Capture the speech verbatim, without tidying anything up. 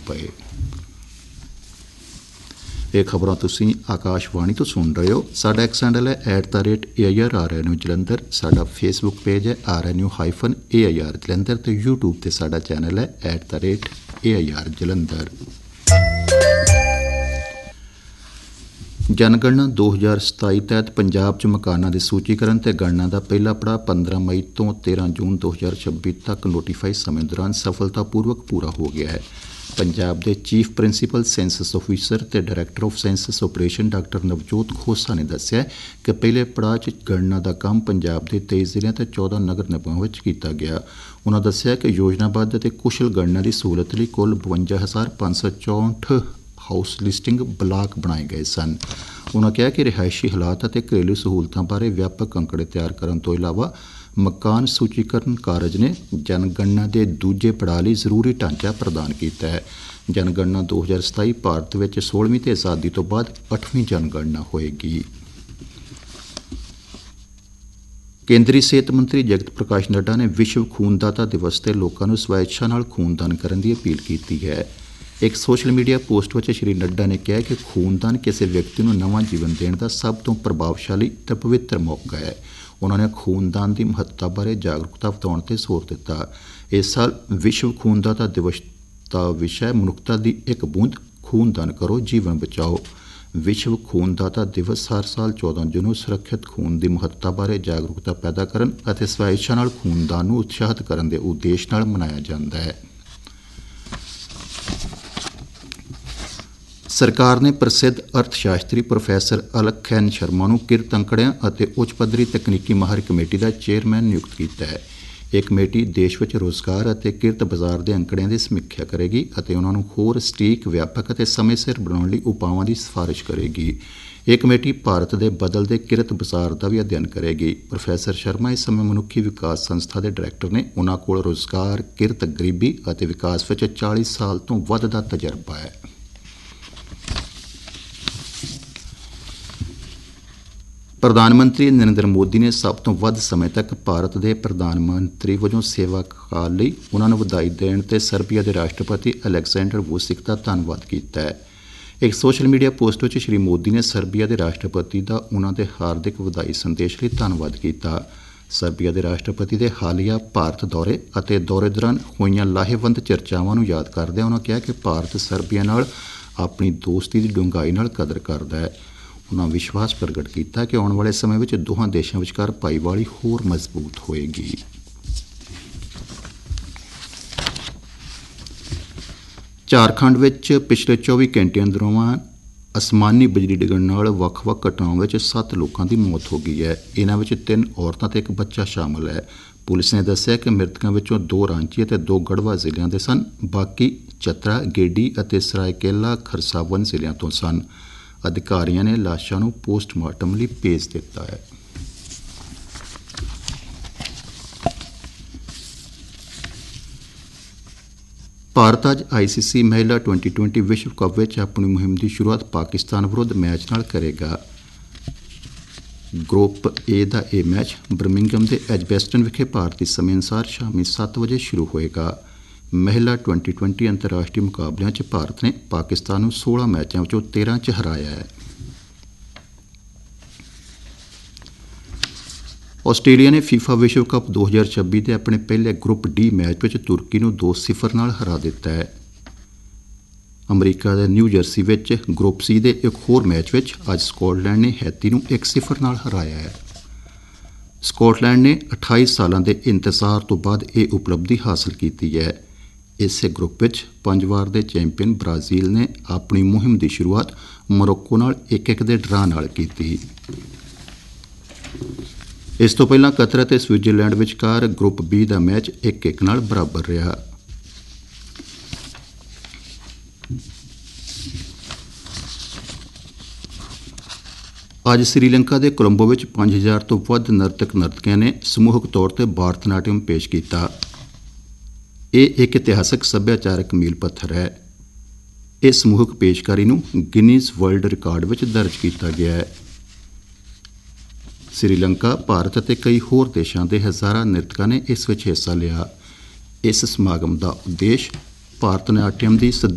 पए। ਇਹ ਖਬਰਾਂ ਤੁਸੀਂ ਆਕਾਸ਼ਵਾਣੀ ਤੋਂ ਸੁਣ ਰਹੇ ਹੋ। ਸਾਡਾ ਐਕਸ ਹੈਂਡਲ ਹੈ at the rate A I R R N U Jalandhar. ਸਾਡਾ ਫੇਸਬੁੱਕ ਪੇਜ ਹੈ R N U hyphen A I R Jalandhar ਅਤੇ ਯੂਟਿਊਬ 'ਤੇ ਸਾਡਾ ਚੈਨਲ ਹੈ at the rate A I R Jalandhar. ਜਨਗਣਨਾ ਦੋ ਹਜ਼ਾਰ ਸਤਾਈ ਤਹਿਤ ਪੰਜਾਬ 'ਚ ਮਕਾਨਾਂ ਦੇ ਸੂਚੀਕਰਨ ਅਤੇ ਗਣਨਾ ਦਾ ਪਹਿਲਾ ਪੜਾਅ ਪੰਦਰਾਂ ਮਈ ਤੋਂ ਤੇਰਾਂ ਜੂਨ ਦੋ ਹਜ਼ਾਰ ਛੱਬੀ ਤੱਕ ਨੋਟੀਫਾਈ ਸਮੇਂ ਦੌਰਾਨ ਸਫਲਤਾਪੂਰਵਕ ਪੂਰਾ ਹੋ ਗਿਆ ਹੈ। ਪੰਜਾਬ ਦੇ ਚੀਫ ਪ੍ਰਿੰਸੀਪਲ ਸੈਂਸਸ ਆਫਿਸਰ ਅਤੇ director of senses operation doctor Navjot Khosa ਨੇ ਦੱਸਿਆ ਕਿ ਪਹਿਲੇ ਪੜਾਅ 'ਚ ਗਣਨਾ ਦਾ ਕੰਮ ਪੰਜਾਬ ਦੇ ਤੇਈ ਜ਼ਿਲ੍ਹਿਆਂ ਅਤੇ ਚੌਦਾਂ ਨਗਰ ਨਿਗਮਾਂ ਵਿੱਚ ਕੀਤਾ ਗਿਆ। ਉਨ੍ਹਾਂ ਦੱਸਿਆ ਕਿ ਯੋਜਨਾਬੱਧ ਅਤੇ ਕੁਸ਼ਲ ਗਣਨਾ ਦੀ ਸਹੂਲਤ ਲਈ ਕੁੱਲ ਬਵੰਜਾ ਹਜ਼ਾਰ ਪੰਜ ਸੌ ਚੌਂਹਠ ਹਾਊਸ ਲਿਸਟਿੰਗ ਬਲਾਕ ਬਣਾਏ ਗਏ ਸਨ। ਉਨ੍ਹਾਂ ਕਿਹਾ ਕਿ ਰਿਹਾਇਸ਼ੀ ਹਾਲਾਤ ਅਤੇ ਘਰੇਲੂ ਸਹੂਲਤਾਂ ਬਾਰੇ ਵਿਆਪਕ ਅੰਕੜੇ ਤਿਆਰ ਕਰਨ ਤੋਂ ਇਲਾਵਾ ਮਕਾਨ ਸੂਚੀਕਰਨ ਕਾਰਜ ਨੇ ਜਨਗਣਨਾ ਦੇ ਦੂਜੇ ਪੜਾਅ ਲਈ ਜ਼ਰੂਰੀ ਢਾਂਚਾ ਪ੍ਰਦਾਨ ਕੀਤਾ ਹੈ। ਜਨਗਣਨਾ ਦੋ ਹਜ਼ਾਰ ਸਤਾਈ ਭਾਰਤ ਵਿੱਚ ਸੋਲ੍ਹਵੀਂ ਅਤੇ ਆਜ਼ਾਦੀ ਤੋਂ ਬਾਅਦ ਅੱਠਵੀਂ ਜਨਗਣਨਾ ਹੋਏਗੀ। ਕੇਂਦਰੀ ਸਿਹਤ ਮੰਤਰੀ ਜਗਤ ਪ੍ਰਕਾਸ਼ ਨੱਡਾ ਨੇ ਵਿਸ਼ਵ ਖੂਨਦਾਤਾ ਦਿਵਸ 'ਤੇ ਲੋਕਾਂ ਨੂੰ ਸਵੈਇੱਛਾ ਨਾਲ ਖੂਨਦਾਨ ਕਰਨ ਦੀ ਅਪੀਲ ਕੀਤੀ ਹੈ। ਇੱਕ ਸੋਸ਼ਲ ਮੀਡੀਆ ਪੋਸਟ ਵਿੱਚ ਸ਼੍ਰੀ ਨੱਡਾ ਨੇ ਕਿਹਾ ਕਿ ਖੂਨਦਾਨ ਕਿਸੇ ਵਿਅਕਤੀ ਨੂੰ ਨਵਾਂ ਜੀਵਨ ਦੇਣ ਦਾ ਸਭ ਤੋਂ ਪ੍ਰਭਾਵਸ਼ਾਲੀ ਅਤੇ ਪਵਿੱਤਰ ਮੌਕਾ ਹੈ। ਉਨ੍ਹਾਂ ਨੇ ਖੂਨਦਾਨ ਦੀ ਮਹੱਤਤਾ ਬਾਰੇ ਜਾਗਰੂਕਤਾ ਵਧਾਉਣ 'ਤੇ ਜ਼ੋਰ ਦਿੱਤਾ। ਇਸ ਸਾਲ ਵਿਸ਼ਵ ਖੂਨਦਾਤਾ ਦਿਵਸ ਦਾ ਵਿਸ਼ਾ ਮਨੁੱਖਤਾ ਦੀ ਇੱਕ ਬੂੰਦ ਖੂਨਦਾਨ ਕਰੋ ਜੀਵਨ ਬਚਾਓ। ਵਿਸ਼ਵ ਖੂਨਦਾਤਾ ਦਿਵਸ ਹਰ ਸਾਲ ਚੌਦਾਂ ਜੂਨ ਨੂੰ ਸੁਰੱਖਿਅਤ ਖੂਨ ਦੀ ਮਹੱਤਤਾ ਬਾਰੇ ਜਾਗਰੂਕਤਾ ਪੈਦਾ ਕਰਨ ਅਤੇ ਸਵੈਇੱਛਾ ਨਾਲ ਖੂਨਦਾਨ ਨੂੰ ਉਤਸ਼ਾਹਿਤ ਕਰਨ ਦੇ ਉਦੇਸ਼ ਨਾਲ ਮਨਾਇਆ ਜਾਂਦਾ ਹੈ। ਸਰਕਾਰ ਨੇ ਪ੍ਰਸਿੱਧ ਅਰਥ ਸ਼ਾਸਤਰੀ ਪ੍ਰੋਫੈਸਰ ਅਲਖ ਐਨ ਸ਼ਰਮਾ ਨੂੰ ਕਿਰਤ ਅੰਕੜਿਆਂ ਅਤੇ ਉੱਚ ਪੱਧਰੀ ਤਕਨੀਕੀ ਮਾਹਰ ਕਮੇਟੀ ਦਾ ਚੇਅਰਮੈਨ ਨਿਯੁਕਤ ਕੀਤਾ ਹੈ। ਇਹ ਕਮੇਟੀ ਦੇਸ਼ ਵਿੱਚ ਰੁਜ਼ਗਾਰ ਅਤੇ ਕਿਰਤ ਬਾਜ਼ਾਰ ਦੇ ਅੰਕੜਿਆਂ ਦੀ ਸਮੀਖਿਆ ਕਰੇਗੀ ਅਤੇ ਉਹਨਾਂ ਨੂੰ ਹੋਰ ਸਟੀਕ ਵਿਆਪਕ ਅਤੇ ਸਮੇਂ ਸਿਰ ਬਣਾਉਣ ਲਈ ਉਪਾਵਾਂ ਦੀ ਸਿਫਾਰਿਸ਼ ਕਰੇਗੀ। ਇਹ ਕਮੇਟੀ ਭਾਰਤ ਦੇ ਬਦਲਦੇ ਕਿਰਤ ਬਾਜ਼ਾਰ ਦਾ ਵੀ ਅਧਿਐਨ ਕਰੇਗੀ। ਪ੍ਰੋਫੈਸਰ ਸ਼ਰਮਾ ਇਸ ਸਮੇਂ ਮਨੁੱਖੀ ਵਿਕਾਸ ਸੰਸਥਾ ਦੇ ਡਾਇਰੈਕਟਰ ਨੇ। ਉਹਨਾਂ ਕੋਲ ਰੁਜ਼ਗਾਰ, ਕਿਰਤ, ਗਰੀਬੀ ਅਤੇ ਵਿਕਾਸ ਵਿੱਚ ਚਾਲੀ ਸਾਲ ਤੋਂ ਵੱਧ ਦਾ ਤਜਰਬਾ ਹੈ। ਪ੍ਰਧਾਨ ਮੰਤਰੀ ਨਰਿੰਦਰ ਮੋਦੀ ਨੇ ਸਭ ਤੋਂ ਵੱਧ ਸਮੇਂ ਤੱਕ ਭਾਰਤ ਦੇ ਪ੍ਰਧਾਨ ਮੰਤਰੀ ਵਜੋਂ ਸੇਵਾ ਕਾਲ ਲਈ ਉਹਨਾਂ ਨੂੰ ਵਧਾਈ ਦੇਣ 'ਤੇ ਸਰਬੀਆ ਦੇ ਰਾਸ਼ਟਰਪਤੀ ਅਲੈਗਜ਼ੈਂਡਰ ਵੂਸਿਕ ਦਾ ਧੰਨਵਾਦ ਕੀਤਾ ਹੈ। ਇੱਕ ਸੋਸ਼ਲ ਮੀਡੀਆ ਪੋਸਟ ਵਿੱਚ ਸ਼੍ਰੀ ਮੋਦੀ ਨੇ ਸਰਬੀਆ ਦੇ ਰਾਸ਼ਟਰਪਤੀ ਦਾ ਉਹਨਾਂ ਦੇ ਹਾਰਦਿਕ ਵਧਾਈ ਸੰਦੇਸ਼ ਲਈ ਧੰਨਵਾਦ ਕੀਤਾ। ਸਰਬੀਆ ਦੇ ਰਾਸ਼ਟਰਪਤੀ ਦੇ ਹਾਲੀਆ ਭਾਰਤ ਦੌਰੇ ਅਤੇ ਦੌਰੇ ਦੌਰਾਨ ਹੋਈਆਂ ਲਾਹੇਵੰਦ ਚਰਚਾਵਾਂ ਨੂੰ ਯਾਦ ਕਰਦਿਆਂ ਉਹਨਾਂ ਕਿਹਾ ਕਿ ਭਾਰਤ ਸਰਬੀਆ ਨਾਲ ਆਪਣੀ ਦੋਸਤੀ ਦੀ ਡੂੰਘਾਈ ਨਾਲ ਕਦਰ ਕਰਦਾ ਹੈ। ਉਨ੍ਹਾਂ ਵਿਸ਼ਵਾਸ ਪ੍ਰਗਟ ਕੀਤਾ ਕਿ ਆਉਣ ਵਾਲੇ ਸਮੇਂ ਵਿੱਚ ਦੋਹਾਂ ਦੇਸ਼ਾਂ ਵਿਚਕਾਰ ਭਾਈਵਾਲੀ ਹੋਰ ਮਜ਼ਬੂਤ ਹੋਏਗੀ। ਝਾਰਖੰਡ ਵਿੱਚ ਪਿਛਲੇ ਚੌਵੀ ਘੰਟਿਆਂ ਦੌਰਾਨ ਅਸਮਾਨੀ ਬਿਜਲੀ ਡਿੱਗਣ ਨਾਲ ਵੱਖ-ਵੱਖ ਘਟਨਾਵਾਂ ਵਿੱਚ ਸੱਤ ਲੋਕਾਂ ਦੀ ਮੌਤ ਹੋ ਗਈ ਹੈ। ਇਹਨਾਂ ਵਿੱਚ ਤਿੰਨ ਔਰਤਾਂ ਅਤੇ ਇੱਕ ਬੱਚਾ ਸ਼ਾਮਲ ਹੈ। ਪੁਲਿਸ ਨੇ ਦੱਸਿਆ ਕਿ ਮ੍ਰਿਤਕਾਂ ਵਿੱਚੋਂ ਦੋ ਰਾਂਚੀ ਅਤੇ ਦੋ ਗੜਵਾ ਜ਼ਿਲ੍ਹਿਆਂ ਦੇ ਸਨ। ਬਾਕੀ ਚਤਰਾ, ਗੇਡੀ ਅਤੇ ਸਰਾਇਕੇਲਾ ਖਰਸਾਵਨ ਜ਼ਿਲ੍ਹਿਆਂ ਤੋਂ ਸਨ। ਅਧਿਕਾਰੀਆਂ ਨੇ ਲਾਸ਼ਾਂ ਨੂੰ ਪੋਸਟਮਾਰਟਮ ਲਈ ਭੇਜ ਦਿੱਤਾ ਹੈ। ਭਾਰਤ ਅੱਜ ਆਈ ਸੀ ਸੀ ਮਹਿਲਾ ਟਵੈਂਟੀ ਟਵੈਂਟੀ ਵਿਸ਼ਵ ਕੱਪ ਵਿੱਚ ਆਪਣੀ ਮੁਹਿੰਮ ਦੀ ਸ਼ੁਰੂਆਤ ਪਾਕਿਸਤਾਨ ਵਿਰੁੱਧ ਮੈਚ ਨਾਲ ਕਰੇਗਾ। ਗਰੁੱਪ ਏ ਦਾ ਇਹ ਮੈਚ ਬਰਮਿੰਘਮ ਦੇ ਐਜਬੈਸਟਨ ਵਿਖੇ ਭਾਰਤੀ ਸਮੇਂ ਅਨੁਸਾਰ ਸ਼ਾਮੀ ਸੱਤ ਵਜੇ ਸ਼ੁਰੂ ਹੋਏਗਾ। ਮਹਿਲਾ ਟਵੈਂਟੀ ਟਵੈਂਟੀ ਅੰਤਰਰਾਸ਼ਟਰੀ ਮੁਕਾਬਲਿਆਂ 'ਚ ਭਾਰਤ ਨੇ ਪਾਕਿਸਤਾਨ ਨੂੰ ਸੋਲ੍ਹਾਂ ਮੈਚਾਂ ਵਿੱਚੋਂ ਤੇਰਾਂ 'ਚ ਹਰਾਇਆ ਹੈ। ਆਸਟ੍ਰੇਲੀਆ ਨੇ ਫੀਫਾ ਵਿਸ਼ਵ ਕੱਪ ਦੋ ਹਜ਼ਾਰ ਛੱਬੀ ਦੇ ਆਪਣੇ ਪਹਿਲੇ ਗਰੁੱਪ ਡੀ ਮੈਚ ਵਿੱਚ ਤੁਰਕੀ ਨੂੰ ਦੋ ਸਿਫਰ ਨਾਲ ਹਰਾ ਦਿੱਤਾ ਹੈ। ਅਮਰੀਕਾ ਦੇ ਨਿਊ ਜਰਸੀ ਵਿੱਚ ਗਰੁੱਪ ਸੀ ਦੇ ਇੱਕ ਹੋਰ ਮੈਚ ਵਿੱਚ ਅੱਜ ਸਕਾਟਲੈਂਡ ਨੇ ਹੈਤੀ ਨੂੰ ਇੱਕ ਸਿਫਰ ਨਾਲ ਹਰਾਇਆ ਹੈ। ਸਕਾਟਲੈਂਡ ਨੇ ਅਠਾਈ ਸਾਲਾਂ ਦੇ ਇੰਤਜ਼ਾਰ ਤੋਂ ਬਾਅਦ ਇਹ ਉਪਲਬਧੀ ਹਾਸਲ ਕੀਤੀ ਹੈ। ਇਸੇ ਗਰੁੱਪ ਵਿੱਚ ਪੰਜ ਵਾਰ ਦੇ ਚੈਂਪੀਅਨ ਬ੍ਰਾਜ਼ੀਲ ਨੇ ਆਪਣੀ ਮੁਹਿੰਮ ਦੀ ਸ਼ੁਰੂਆਤ ਮੋਰੋਕੋ ਨਾਲ ਇੱਕ ਇੱਕ ਦੇ ਡਰਾਅ ਨਾਲ ਕੀਤੀ। ਇਸ ਤੋਂ ਪਹਿਲਾਂ ਕਤਰ ਅਤੇ ਸਵਿਟਜ਼ਰਲੈਂਡ ਵਿਚਕਾਰ ਗਰੁੱਪ ਬੀ ਦਾ ਮੈਚ ਇੱਕ ਇੱਕ ਨਾਲ ਬਰਾਬਰ ਰਿਹਾ। ਅੱਜ ਸ੍ਰੀਲੰਕਾ ਦੇ ਕੋਲੰਬੋ ਵਿੱਚ ਪੰਜ ਹਜ਼ਾਰ ਤੋਂ ਵੱਧ ਨਰਤਕ ਨਰਤਕੀਆਂ ਨੇ ਸਮੂਹਕ ਤੌਰ 'ਤੇ ਭਾਰਤ ਨਾਟਿਅਮ ਪੇਸ਼ ਕੀਤਾ। ਇਹ ਇੱਕ ਇਤਿਹਾਸਕ ਸੱਭਿਆਚਾਰਕ ਮੀਲ ਪੱਥਰ ਹੈ। ਇਸ ਸਮੂਹਕ ਪੇਸ਼ਕਾਰੀ ਨੂੰ ਗਿਨੀਜ਼ ਵਰਲਡ ਰਿਕਾਰਡ ਵਿੱਚ ਦਰਜ ਕੀਤਾ ਗਿਆ ਹੈ। ਸ੍ਰੀਲੰਕਾ, ਭਾਰਤ ਅਤੇ ਕਈ ਹੋਰ ਦੇਸ਼ਾਂ ਦੇ ਹਜ਼ਾਰਾਂ ਨ੍ਰਿਤਕਾਂ ਨੇ ਇਸ ਵਿੱਚ ਹਿੱਸਾ ਲਿਆ। ਇਸ ਸਮਾਗਮ ਦਾ ਉਦੇਸ਼ ਭਾਰਤ ਨਾਟਿਅਮ ਦੀ